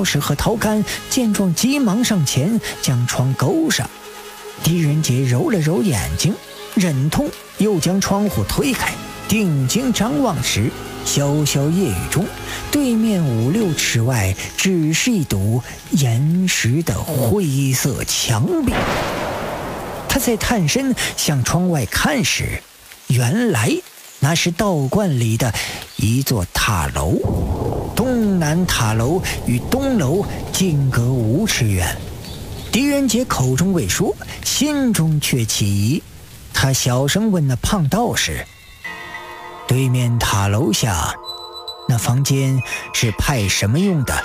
士和陶干见状急忙上前将窗勾上。狄仁杰揉了揉眼睛，忍痛又将窗户推开，定睛张望时，潇潇夜雨中，对面5-6尺外只是一堵岩石的灰色墙壁。他在探身向窗外看时，原来那是道观里的一座塔楼，东南塔楼与东楼间隔5尺远。狄仁杰口中未说，心中却起疑。他小声问那胖道士：对面塔楼下那房间是派什么用的？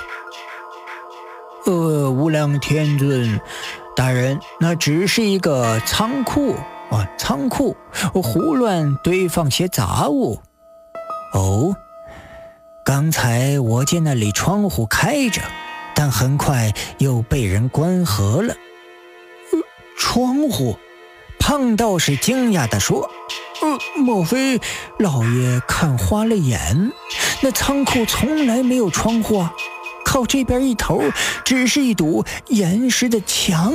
无量天尊大人，那只是一个仓库，胡乱堆放些杂物。哦，刚才我见那里窗户开着，但很快又被人关合了。窗户？胖道士惊讶地说：莫非老爷看花了眼？那仓库从来没有窗户啊，靠这边一头只是一堵岩石的墙。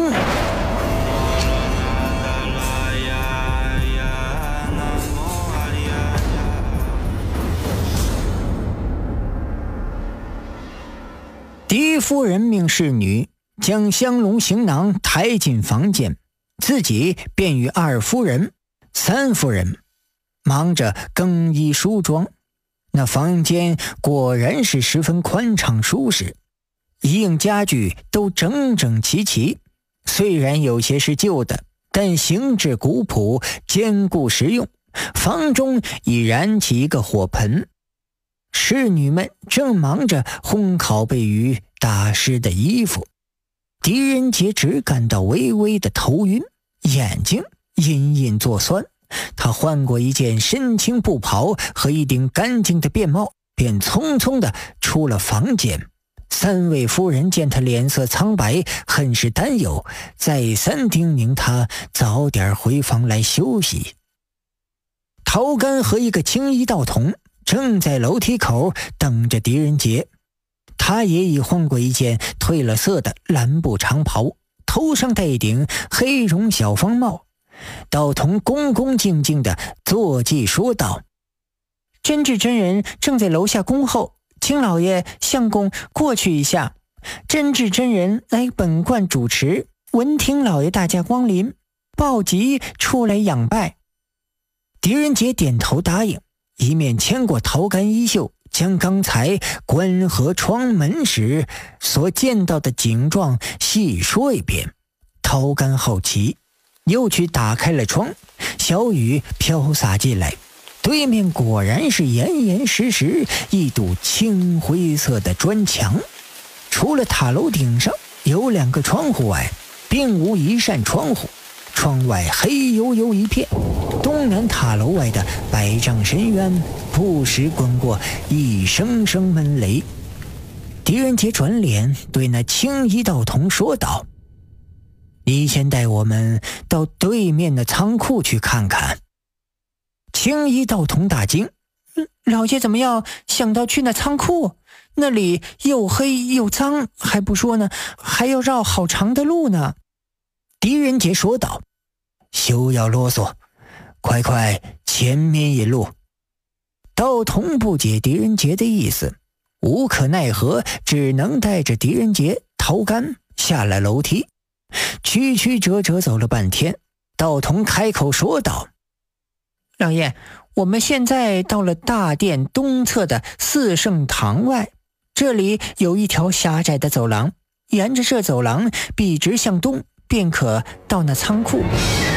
狄夫人命侍女将香笼行囊抬进房间，自己便与2夫人、3夫人忙着更衣梳妆。那房间果然是十分宽敞舒适，一应家具都整整齐齐，虽然有些是旧的，但形制古朴，坚固实用。房中已燃起一个火盆，侍女们正忙着烘烤被雨打湿的衣服。狄仁杰只感到微微的头晕，眼睛隐隐作酸。他换过一件深青布袍和一顶干净的便帽，便匆匆地出了房间。3位夫人见他脸色苍白，很是担忧，再三叮咛他早点回房来休息。陶干和一个青衣道童正在楼梯口等着狄仁杰，他也已换过一件褪了色的蓝布长袍，头上戴一顶黑绒小方帽。道童恭恭敬敬地坐骑说道：真智真人正在楼下恭候，请老爷相公过去一下。真智真人来本观主持，闻听老爷大驾光临，抱疾出来仰拜。狄仁杰点头答应，一面牵过陶干衣袖，将刚才关合窗门时所见到的景状细说一遍。陶干好奇，又去打开了窗，小雨飘洒进来，对面果然是严严实实一堵青灰色的砖墙。除了塔楼顶上有2个窗户外，并无一扇窗户，窗外黑黝黝一片。东南塔楼外的百丈深渊不时滚过一声声闷雷。狄仁杰转脸对那青衣道童说道：你先带我们到对面的仓库去看看。青衣道童大惊：老爷怎么要想到去那仓库？那里又黑又脏，还不说呢，还要绕好长的路呢。狄仁杰说道：休要啰嗦，快前面引路。道童不解狄仁杰的意思，无可奈何，只能带着狄仁杰、陶干下了楼梯。曲曲折折走了半天，道童开口说道：老爷，我们现在到了大殿东侧的四圣堂外，这里有一条狭窄的走廊，沿着这走廊笔直向东，便可到那仓库。